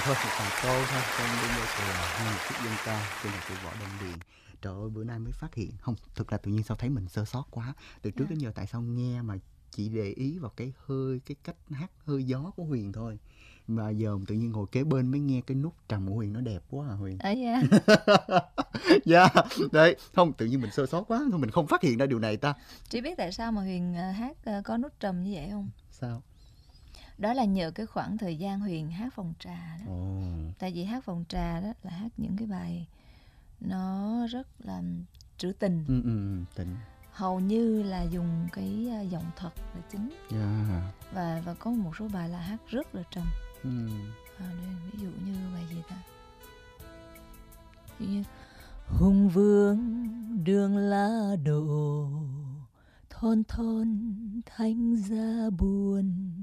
thôi một vài câu thôi, trong đêm giao thừa hai khúc dân ca trên nhạc của Võ Đăng Điền. Trời ơi bữa nay mới phát hiện, không, thực ra tự nhiên sao thấy mình sơ sót quá. Từ trước Dạ. đến giờ tại sao nghe mà chỉ để ý vào cái hơi, cái cách hát hơi gió của Huyền thôi. Mà giờ tự nhiên ngồi kế bên mới nghe cái nút trầm của Huyền nó đẹp quá à Huyền. Ở dạ. Dạ, đấy, không tự nhiên mình sơ sót quá, thôi mình không phát hiện ra điều này ta. Chị biết tại sao mà Huyền hát có nút trầm như vậy không? Sao? Đó là nhờ cái khoảng thời gian Huyền hát phòng trà đó. Ồ. Tại vì hát phòng trà đó là hát những cái bài nó rất là trữ tình, Tỉnh. hầu như là dùng cái giọng thật là chính. Dạ. Và có một số bài là hát rất là trầm. Ừm. Ví dụ như bài gì ta? Ví dụ như hùng vương đường lá đổ, thon thon thanh giá buồn,